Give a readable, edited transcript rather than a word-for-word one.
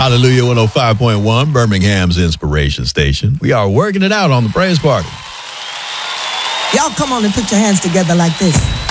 Hallelujah 105.1, Birmingham's inspiration station. We are working it out on the Praise Party. Y'all come on and put your hands together like this.